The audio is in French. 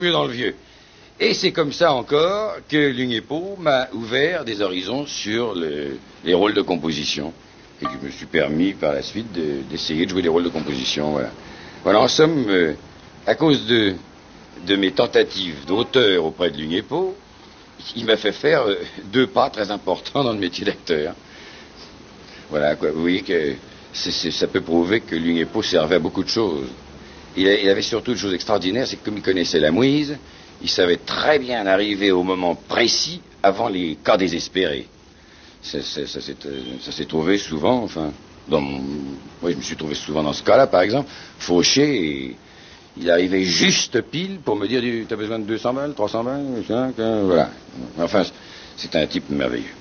mieux dans le vieux. Et c'est comme ça encore que Lugnepo m'a ouvert des horizons sur les rôles de composition. Et que je me suis permis par la suite d'essayer de jouer des rôles de composition. Voilà, voilà en somme, à cause de mes tentatives d'auteur auprès de Lugnepo, il m'a fait faire 2 pas très importants dans le métier d'acteur. Voilà, quoi. Vous voyez que ça peut prouver que Lugnepo servait à beaucoup de choses. Il avait surtout une chose extraordinaire, c'est que comme il connaissait la mouise, il savait très bien arriver au moment précis avant les cas désespérés. Ça s'est trouvé souvent, enfin, oui, je me suis trouvé souvent dans ce cas-là, par exemple, fauché, et il arrivait juste pile pour me dire, t'as besoin de 200 balles, 300 balles, voilà. Enfin, c'est un type merveilleux.